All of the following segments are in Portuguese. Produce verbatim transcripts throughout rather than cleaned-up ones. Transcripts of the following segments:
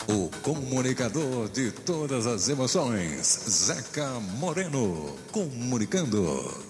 O comunicador de todas as emoções, Zeca Moreno, comunicando.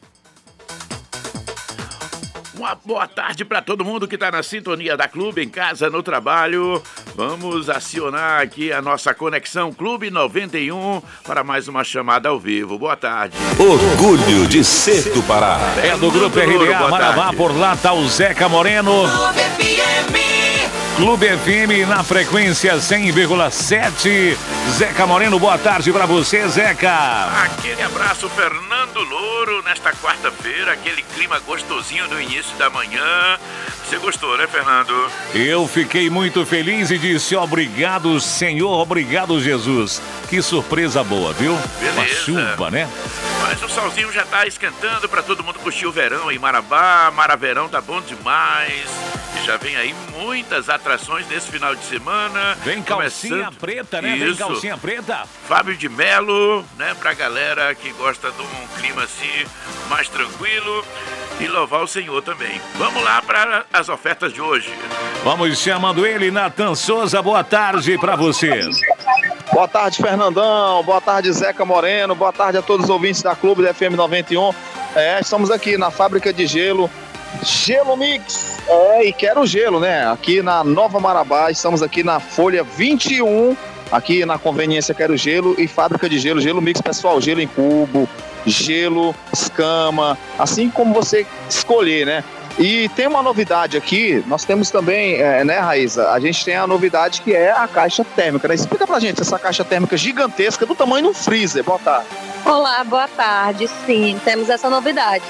Uma boa tarde para todo mundo que está na sintonia da Clube, em casa, no trabalho. Vamos acionar aqui a nossa conexão Clube noventa e um para mais uma chamada ao vivo. Boa tarde. Orgulho de ser do Pará. É do Grupo R B A Marabá, por lá tá o Zeca Moreno. Clube F M. Clube F M na frequência cem vírgula sete. Zeca Moreno, boa tarde para você, Zeca. Aquele abraço, Fernando Louro, nesta quarta-feira, aquele clima gostosinho do início da manhã. Você gostou, né, Fernando? Eu fiquei muito feliz e disse obrigado, Senhor, obrigado, Jesus. Que surpresa boa, viu? Beleza. Uma chuva, né? Mas o solzinho já tá esquentando para todo mundo curtir o verão em Marabá. Maraverão tá bom demais. E já vem aí muitas atrações nesse final de semana. Vem calcinha Começando... preta, né? Isso. Vem calcinha preta. Fábio de Melo, né? Pra galera que gosta de um clima assim mais tranquilo. E louvar o Senhor também. Vamos lá para as ofertas de hoje. Vamos chamando ele, Natan Souza. Boa tarde para você. Boa tarde, Fernandão. Boa tarde, Zeca Moreno. Boa tarde a todos os ouvintes da Clube da F M noventa e um. É, estamos aqui na fábrica de gelo, Gelo Mix. É, e quero gelo, né? Aqui na Nova Marabá, estamos aqui na Folha vinte e um, aqui na Conveniência Quero Gelo e fábrica de gelo, Gelo Mix, pessoal, gelo em cubo, gelo, escama, assim como você escolher, né? E tem uma novidade aqui, nós temos também, é, né, Raíza? A gente tem a novidade que é a caixa térmica, né? Explica pra gente essa caixa térmica gigantesca do tamanho de um freezer. Boa tarde. Olá, boa tarde. Sim, temos essa novidade.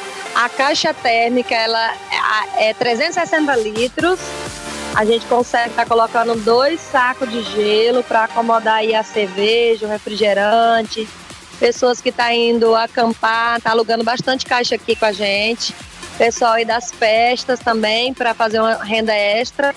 A caixa térmica, ela é trezentos e sessenta litros. A gente consegue estar tá colocando dois sacos de gelo para acomodar aí a cerveja, o refrigerante. Pessoas que estão tá indo acampar, tá alugando bastante caixa aqui com a gente. Pessoal aí das festas também, para fazer uma renda extra.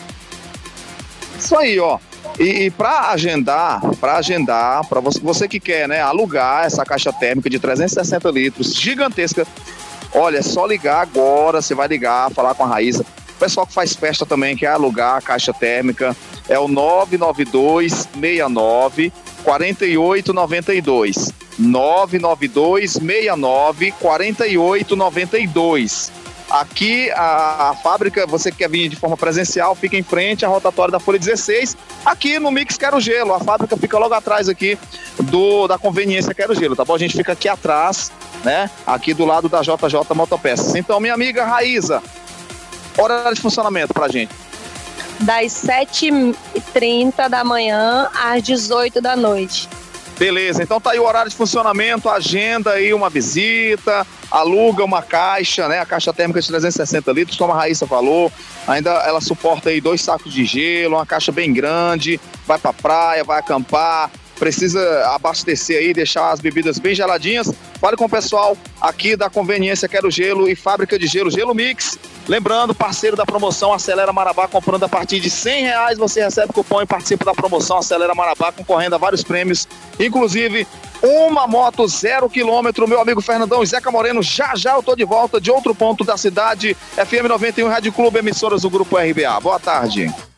Isso aí, ó. E, e para agendar, para agendar, para você, você que quer, né, alugar essa caixa térmica de trezentos e sessenta litros, gigantesca, olha, é só ligar agora, você vai ligar, falar com a Raíza. O pessoal que faz festa também quer alugar a caixa térmica, é o nove nove dois, seis nove, quatro oito nove dois. nove nove dois, seis nove, quatro oito nove dois. Aqui a, a fábrica, você que quer vir de forma presencial, fica em frente à rotatória da Folha dezesseis, aqui no Mix Quero Gelo. A fábrica fica logo atrás aqui do, da Conveniência Quero Gelo, tá bom? A gente fica aqui atrás, né? Aqui do lado da J J Motopeças. Então, minha amiga Raíza, horário de funcionamento pra gente. Das sete e trinta da manhã às dezoito da noite. Beleza, então tá aí o horário de funcionamento, agenda aí uma visita, aluga uma caixa, né? A caixa térmica de trezentos e sessenta litros, como a Raíssa falou, ainda ela suporta aí dois sacos de gelo, uma caixa bem grande, vai pra praia, vai acampar, precisa abastecer aí, deixar as bebidas bem geladinhas. Fale com o pessoal aqui da Conveniência Quero Gelo e Fábrica de Gelo, Gelo Mix. Lembrando, parceiro da promoção Acelera Marabá, comprando a partir de cem reais, você recebe cupom e participa da promoção Acelera Marabá, concorrendo a vários prêmios, inclusive uma moto zero quilômetro. Meu amigo Fernandão e Zeca Moreno, já já eu tô de volta de outro ponto da cidade. F M noventa e um, Rádio Clube, emissoras do Grupo R B A. Boa tarde.